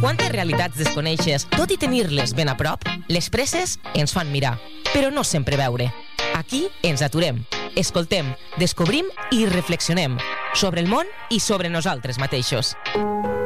Quantes realitats desconeixes, tot i tenir-les ben a prop? Les presses ens fan mirar, però no sempre veure. Aquí ens aturem, escoltem, descobrim i reflexionem sobre el món i sobre nosaltres mateixos.